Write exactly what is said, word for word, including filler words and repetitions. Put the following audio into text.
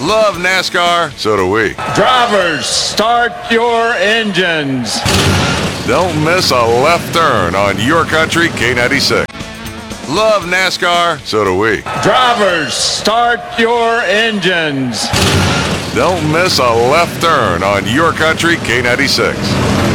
Love NASCAR, so do we. Drivers, start your engines. Don't miss a left turn on your country K ninety-six. Love NASCAR, so do we. Drivers, start your engines. Don't miss a left turn on your country K ninety-six.